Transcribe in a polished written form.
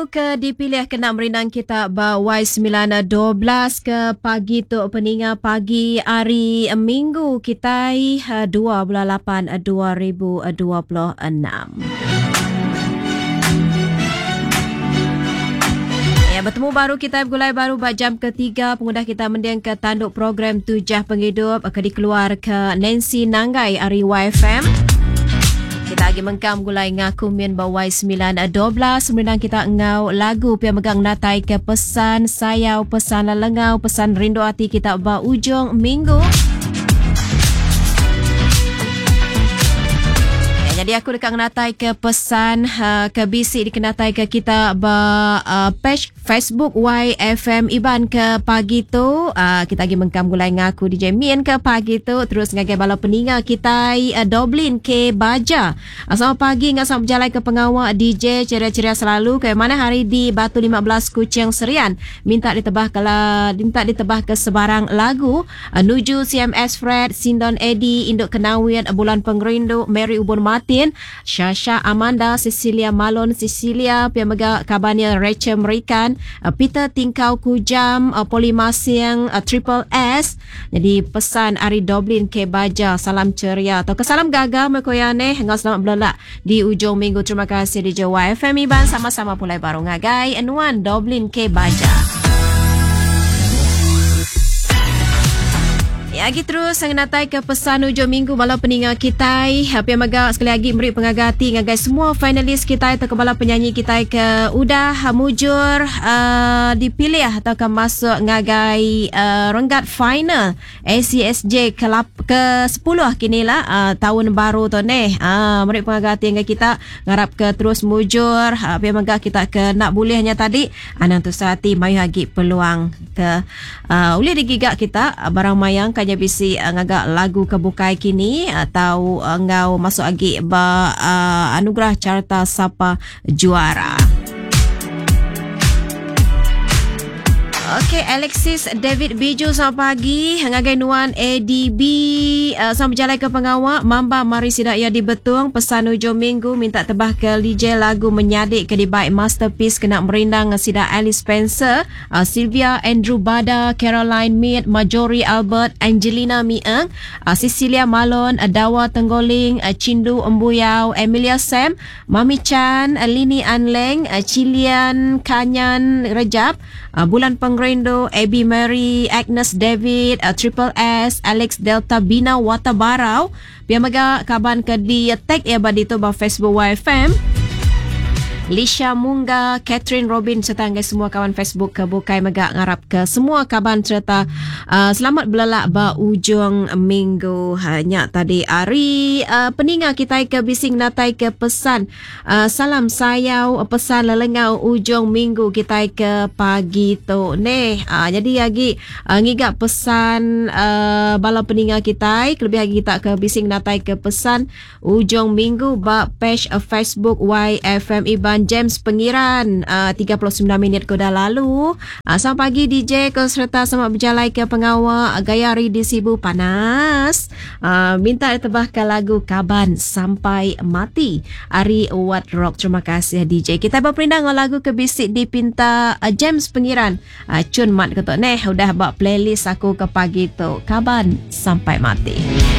Ke dipilih kena merinang kita bawai 9.12 ke pagi tu peninga pagi hari Minggu kita 2/8/2026. Ya, bertemu baru kita gulai baru buat jam ketiga pengundah kita mendiang ke tanduk program Tujah Penghidup ke dikeluar ke Nancy Nanggai hari YFM. Kita lagi mengkam gulai ngaku mien bawai 9.12 menang kita ngau lagu pia megang natai ke pesan sayau pesan lengau pesan rindu hati kita ba ujung minggu. Jadi aku dekat natai ke pesan ke bisi dikenatai ke kita ba page Facebook YFM Iban ke pagi tu kita lagi mengkam gulai ngaku DJ Mien ke pagi tu terus ngagai bala peninga kita Doblin ke Baja. Selamat pagi ngasam berjalan ke pengawal DJ ceria-ceria selalu ke mana hari di Batu 15 Kuching Serian minta ditebah ke sebarang lagu nuju CMS Fred Sindon Eddie Induk Kenawian Bulan Pengerindu Mary Ubun Mati Syasha Amanda Cecilia Malon Cecilia Piamega Kabania Rachel Merikan Peter Tingkau Kujam Polimasiang Triple S. Jadi pesan Ari Doblin ke Baja salam ceria atau kesalam gagal mekoyane ngau selamat belak di ujung minggu. Terima kasih di Jawa FM Iban sama-sama pulai baru ngagai N1 Doblin ke Baja. Ya, lagi terus sang natai ke pesan hujung minggu bala peninga kita. Happy magak sekali lagi beri pengagati ngagai semua finalis kita atau bala penyanyi kita ke udah mujur dipilih atau ke masuk ngagai renggat final ACSJ ke 10 kini lah tahun baru tu ni. Beri pengagati ngagai kita ngarap ke terus mujur. Happy magak kita ke nak bolehnya tadi anang tu sehati mayu hagi peluang ke boleh digigak kita barang mayang kanya bisi ngagak lagu kebukai kini atau ngau masuk lagi ba anugerah carta sapa juara. Okey, Alexis David Biju selamat pagi. Ngagai nuan ADB selamat berjalan ke pengawal Mamba Mari Sidak Ya Dibetung pesan hujung minggu minta tebah ke DJ lagu menyadik ke di baik masterpiece kena merindang Sidak Alice Spencer Sylvia Andrew Bada Caroline Mead Majori Albert Angelina Mieng Cecilia Malon Dawa Tenggoling Cindu Embuyau Emilia Sam Mami Chan Lini Anleng Cilian Kanyan Rejab Bulan Pengrindu Abby Mary Agnes David Triple S Alex Delta Bina Watabarau Piamaga kaban ke di tag ya badito ba Facebook YFM Lisha Munga, Catherine Robin serta semua kawan Facebook ke bukai megak ngarap ke semua kawan serta selamat belalak ba ujung minggu. Hanya tadi hari peninga kita ke bising natai ke pesan salam sayau pesan lelengau ujung minggu kita ke pagi tu ni. Jadi lagi ngigak pesan bala peninga kita lebih lagi kita ke bising natai ke pesan ujung minggu ba page Facebook YFM Iban James Pengiran 39 minit ko dah lalu. Selamat pagi DJ ko serta selamat berjalan ke pengawal Gayari di Sibu panas. Minta ditebahkan lagu Kaban Sampai Mati Ari Wat Rock. Terima kasih DJ. Kita berperindang lagu kebisik dipinta James Pengiran Cun Mat ketuk neh udah buat playlist aku ke pagi tu Kaban Sampai Mati.